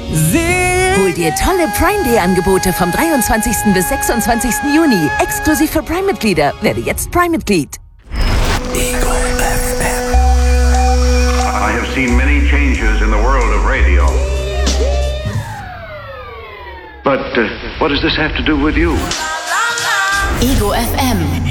Hol dir tolle Prime Day Angebote vom 23. bis 26. Juni. Exklusiv für Prime-Mitglieder. Werde jetzt Prime-Mitglied. Ego FM. I have seen many changes in the world of radio. But what does this have to do with you? Ego FM.